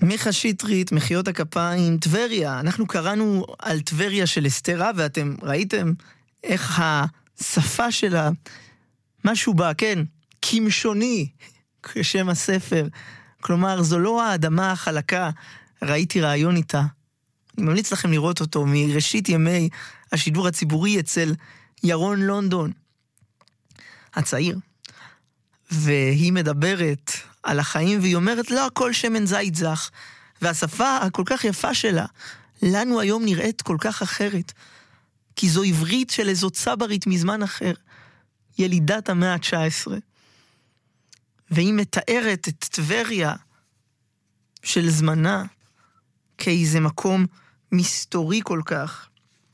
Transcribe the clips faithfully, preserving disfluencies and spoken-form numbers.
מיכה שטרית, מחיאות הכפיים, טבריה. אנחנו קראנו על טבריה של אסתר, ואתם ראיתם איך השפה שלה, משהו בה, כן, כמשוני, כשם הספר. כלומר, זו לא האדמה החלקה, ראיתי רעיון איתה. אני ממליץ לכם לראות אותו מראשית ימי השידור הציבורי אצל ירון לונדון, הצעיר. והיא מדברת על החיים, והיא אומרת, לא הכל שמן זית זך. והשפה הכל כך יפה שלה, לנו היום נראית כל כך אחרת. כי זו עברית של איזו צברית מזמן אחר. ילידת המאה ה-תשע עשרה. והיא מתארת את טבריה של זמנה, כאיזה מקום מסתורי כל כך,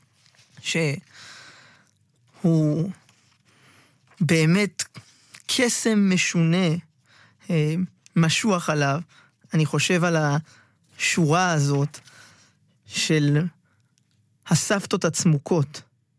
שהוא באמת קסם משונה, משוח עליו. אני חושב על השורה הזאת של הסבתות הצמוקות.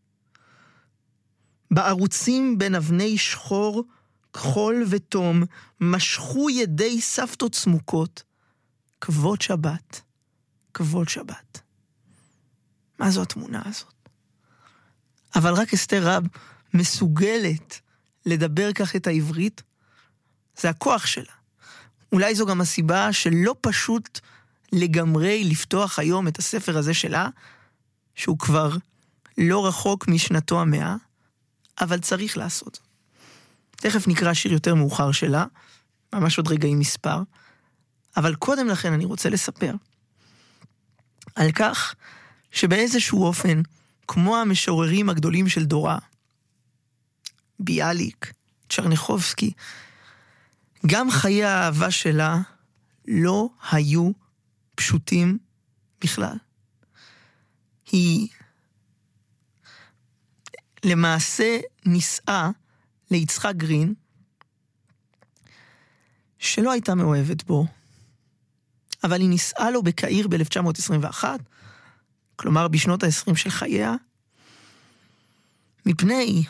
בערוצים בין אבני שחור, כחול ותום, משכו ידי סבתות צמוקות, כבוד שבת, כבוד שבת. מה זו התמונה הזאת? אבל רק אסתר רב מסוגלת לדבר כך את העברית, זה הכוח שלה. אולי זו גם הסיבה שלא פשוט לגמרי לפתוח היום את הספר הזה שלה, שהוא כבר לא רחוק משנתו המאה, אבל צריך לעשות. תכף נקרא שיר יותר מאוחר שלה, ממש עוד רגעים מספר, אבל קודם לכן אני רוצה לספר על כך שבאיזשהו אופן, כמו המשוררים הגדולים של דורה, ביאליק, צ'רניחובסקי, גם חיי האהבה שלה לא היו פשוטים בכלל. היא למעשה נישאה ליצחק גרין, שלא הייתה מאוהבת בו, אבל היא נישאה לו בקהיר ב-אלף תשע מאות עשרים ואחת, כלומר בשנות ה-עשרים של חייה, מפני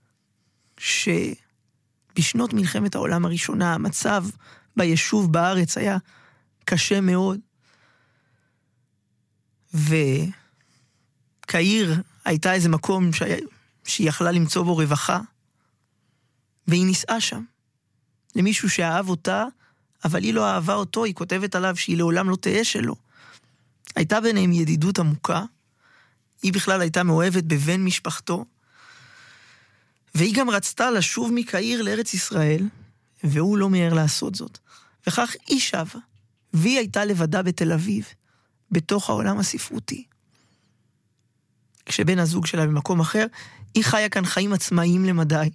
שבשנות מלחמת העולם הראשונה, המצב ביישוב בארץ היה קשה מאוד, וקהיר הייתה איזה מקום שהיה, שהיא יכלה למצוא בו רווחה, והיא נישאה שם, למישהו שאהב אותה, אבל היא לא אהבה אותו, היא כותבת עליו שהיא לעולם לא תהיה שלו. הייתה ביניהם ידידות עמוקה, היא בכלל הייתה מאוהבת בבן משפחתו, והיא גם רצתה לשוב מקהיר לארץ ישראל, והוא לא מיהר לעשות זאת. וכך היא שבה, והיא הייתה לבדה בתל אביב, בתוך העולם הספרותי. כשבן הזוג שלה במקום אחר, היא חיה כאן חיים עצמאיים למדי.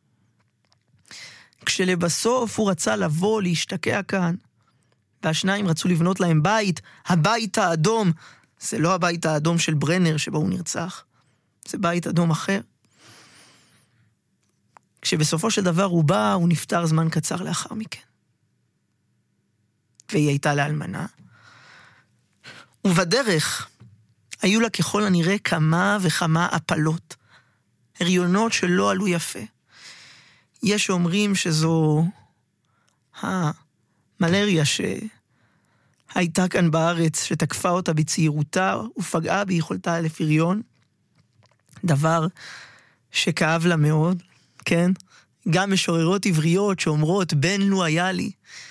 כשלבסוף הוא רצה לבוא, להשתקע כאן, והשניים רצו לבנות להם בית, הבית האדום, זה לא הבית האדום של ברנר שבו הוא נרצח, זה בית אדום אחר. כשבסופו של דבר הוא בא, הוא נפטר זמן קצר לאחר מכן. והיא הייתה לאלמנה. ובדרך היו לה ככל הנראה כמה וכמה הפלות, הריונות שלא עלו יפה. יש שאומרים שזו המלריה שהייתה כאן בארץ, שתקפה אותה בצעירותה ופגעה ביכולתה לפריון, דבר שכאב לה מאוד, כן? גם משוררות עבריות שאומרות, בן לו היה לי,